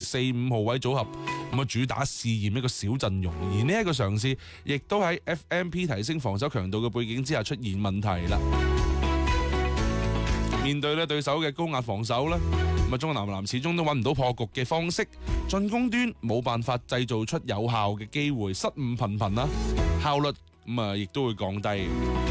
4-5號位組合，咁啊主打試驗一個小陣容，而呢一個嘗試亦都喺 FMP 提升防守強度嘅背景之下出現問題啦。面對對手嘅高壓防守咧，咁啊中國男籃始終都揾唔到破局嘅方式，進攻端冇辦法製造出有效嘅機會，失誤頻頻啦，效率咁啊亦都會降低。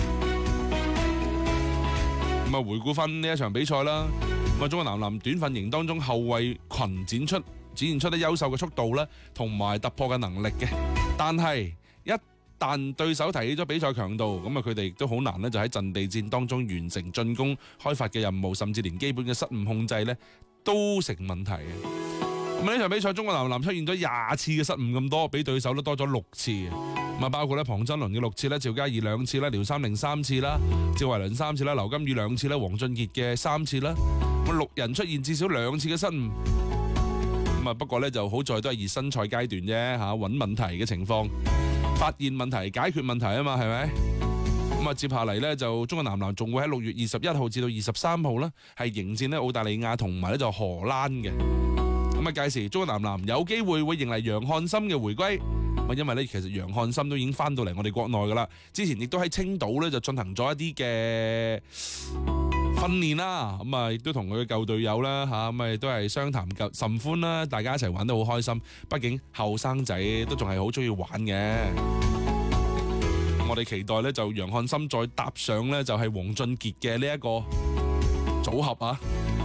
咁啊回顧翻呢一場比賽啦，咁啊中國男籃短陣營當中後衛群展現出啲優秀嘅速度咧，同埋突破嘅能力嘅，但係一旦對手提起咗比賽強度，咁啊佢哋亦都好難咧，就喺陣地戰當中完成進攻開發嘅任務，甚至連基本嘅失誤控制咧都成問題嘅。咁呢場比賽中國男籃出現咗20次嘅失誤咁多，比對手都多咗6次。咁啊包括咧龐真倫嘅6次咧，趙嘉義2次啦，廖三玲3次啦，趙維倫3次啦，劉金宇2次啦，黃俊傑嘅3次啦，咁6人出現至少2次嘅失誤。咁啊不過咧就好在都係熱身賽階段啫嚇，揾問題嘅情況。發現問題解決問題啊嘛，係咪？咁啊接下嚟咧就中國男籃仲會喺6月21號至到23號咧係迎戰咧澳大利亞同埋咧就荷蘭嘅。咁啊屆時中國男籃有機會迎嚟楊漢森嘅回歸。咁因為咧其實楊漢森都已經翻到嚟我哋國內噶啦，之前亦都喺青島咧就進行咗一啲嘅訓練啦，咁啊亦都同佢嘅舊隊友啦嚇，咁啊亦都係相談甚歡啦，大家一齊玩得好開心。畢竟後生仔都仲係好中意玩嘅。我哋期待咧就楊漢森再搭上咧就係黃俊傑嘅呢一個組合啊！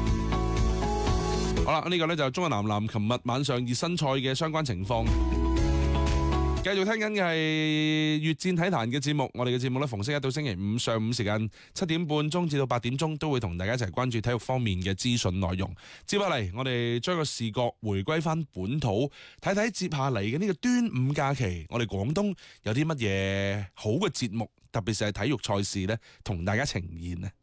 好啦，呢個咧就中國男籃琴日晚上熱身賽嘅相關情況。繼續聽緊嘅係越戰體壇嘅節目，我哋嘅節目咧逢星期一到星期五上午時間7點半鐘至到8點鐘都會同大家一齊關注體育方面嘅資訊內容。接下嚟我哋將個視覺回歸翻本土，睇睇接下嚟嘅呢個端午假期，我哋廣東有啲乜嘢好嘅節目，特別是係體育賽事咧，同大家呈現呢。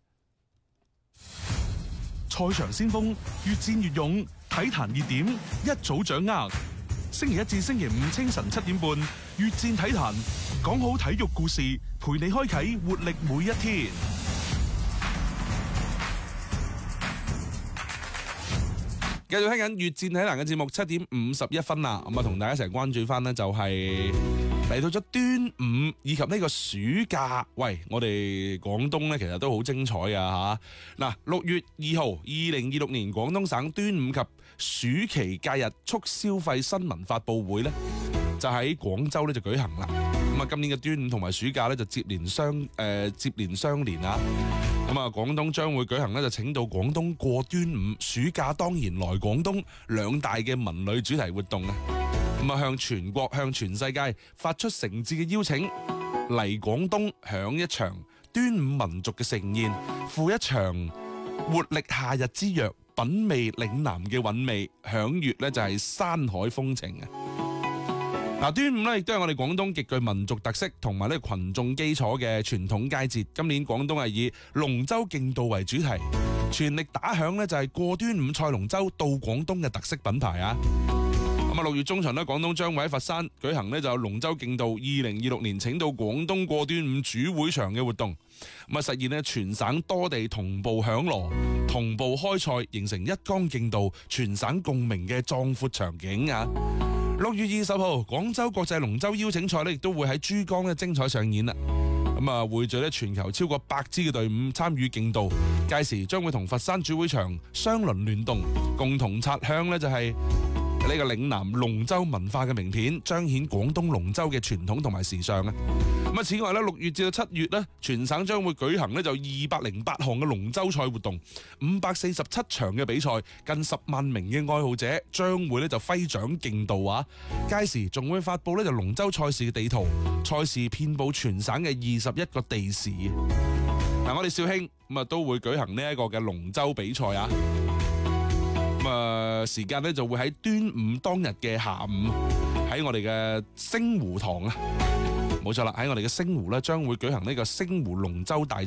賽場先鋒，越戰越勇，體壇熱點一早掌握。星期一至星期五清晨7點半，越戰體壇，講好體育故事，陪你開啟活力每一天。 繼續聽緊越戰體壇嘅節目，7點51分啦，咁啊同大家一齊關注翻呢，就係嚟到咗端午以及呢個暑假。喂，我哋廣東呢其實都好精彩啊吓！嗱，6月2號，2026年廣東省端午及暑期假日促消費新聞發佈會呢，就喺廣州呢就舉行啦。咁啊，今年嘅端午同埋暑假呢就接連相連啊！咁啊，廣東將會舉行呢就請到廣東過端午，暑假當然來廣東2大嘅文旅主題活動啊！咁啊，向全國向全世界發出誠摯嘅邀請，嚟廣東享一場端午民族嘅盛宴，赴一場活力夏日之約，品味嶺南嘅韻味，享悅呢就係山海風情啊！嗱，端午咧亦都係我哋廣東極具民族特色同埋咧群眾基礎嘅傳統佳節。今年廣東係以龍舟競渡為主題，全力打響咧就係過端午賽龍舟到廣東嘅特色品牌啊！咁啊，6月中旬咧，廣東將會喺佛山舉行咧就龍舟競渡2026年請到廣東過端午主會場嘅活動，咁啊實現咧全省多地同步響鑼、同步開賽，形成一江競渡全省共鳴嘅壯闊場景啊！6月20號，廣州國際龍舟邀請賽咧，亦都會喺珠江咧精彩上演啦。咁啊，匯聚咧全球超過100支嘅隊伍參與競渡，屆時將會同佛山主會場雙輪聯動，共同擦響咧就係呢個嶺南龍舟文化嘅名片，彰顯廣東龍舟嘅傳統同埋時尚啊！咁啊，此外咧，6月至到7月咧，全省將會舉行咧就208項嘅龍舟賽活動，547場嘅比賽，近10萬名嘅愛好者將會咧就揮掌競渡啊！屆時仲會發佈咧就龍舟賽事嘅地圖，賽事遍佈全省嘅21個地市。嗱，我哋肇慶咁啊都會舉行呢一個嘅龍舟比賽啊！咁啊，時間咧就會喺端午當日嘅下午，喺我哋嘅星湖塘啊，冇錯啦，喺我哋嘅星湖咧將會舉行呢個星湖龍舟大賽。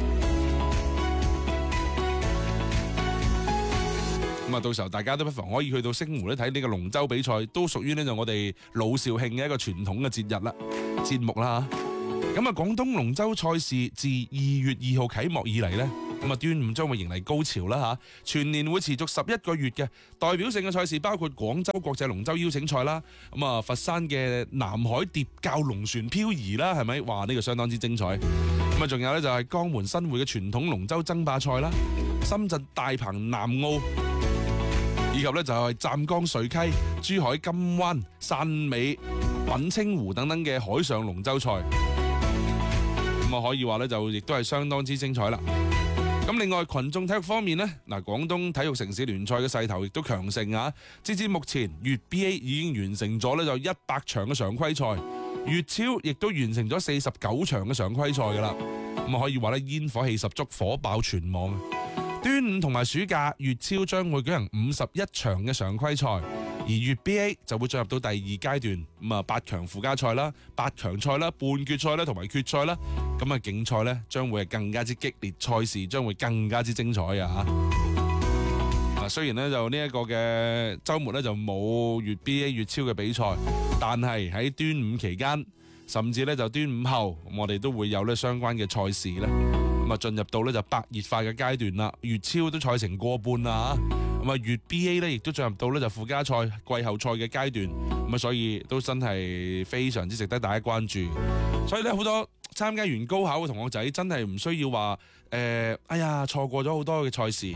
咁啊，到時候大家都不妨可以去到星湖咧睇呢個龍舟比賽，都屬於呢就我哋老肇慶嘅一個傳統嘅節目啦。 咁啊，廣東龍舟賽事自2月2號啟幕以嚟呢，咁啊端午將會迎嚟高潮啦嚇，全年會持續11個月嘅。代表性嘅賽事包括廣州國際龍舟邀請賽啦，咁啊佛山嘅南海疊滘龍船漂移啦，係咪？哇！呢個相當之精彩。咁啊，仲有呢，就係江門新會嘅傳統龍舟爭霸賽啦，深圳大鵬南澳，以及呢就係湛江水溪、珠海金灣、汕尾、品清湖等等嘅海上龍舟賽。咁啊，可以話咧就亦都係相當之精彩啦。咁另外群眾體育方面呢，嗱，廣東體育城市聯賽嘅勢頭亦都強盛啊！截至目前，粵 BA 已經完成咗咧就100場嘅常規賽，粵超亦都完成咗49場嘅常規賽噶啦。咁啊，可以話咧煙火氣十足，火爆全網。端午同埋暑假，粵超將會舉行51場嘅常規賽，而粵 BA 就會進入到第2階段，咁啊8強附加賽啦、8強賽啦、半決賽啦同埋決賽啦，咁啊競賽咧將會係更加之激烈，賽事將會更加之精彩啊！嗱，雖然咧就呢一個嘅週末咧就冇粵 BA 粵超嘅比賽，但係喺端午期間，甚至咧就端午後，我哋都會有咧相關嘅賽事咧。咁啊，進入到咧就白熱化嘅階段啦，粵超都賽成過半啦，咁啊粵 BA 咧亦都進入到咧就附加賽、季後賽嘅階段，咁啊所以都真係非常之值得大家關注。所以咧好多參加完高考嘅同學仔真係唔需要話哎呀錯過咗好多嘅賽事，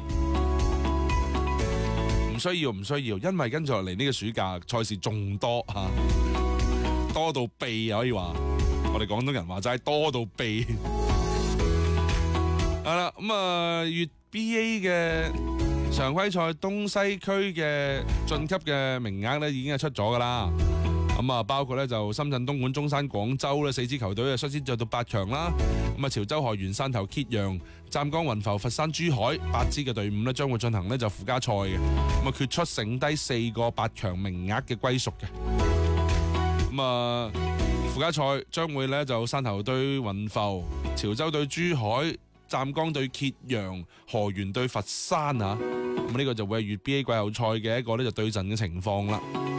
唔需要，因為跟住落嚟呢個暑假賽事仲多嚇，多到痹可以話，我哋廣東人話齋多到痹。係啦，咁啊，粵 BA 嘅常規賽東西區嘅晉級嘅名額咧已經係出咗噶啦。咁啊，包括咧就深圳、東莞、中山、廣州咧4支球隊啊，率先進到8強啦。咁啊，潮州、河源、汕頭、揭陽、湛江、雲浮、佛山、珠海8支嘅隊伍咧將會進行咧就附加賽嘅。咁啊，決出剩低4個8強名額嘅歸屬嘅。咁啊，附加賽將會咧就汕頭對雲浮、潮州對珠海、湛江對揭陽、河源對佛山啊，咁呢個就會係粵 BA 季後賽嘅一個咧就對陣嘅情況啦。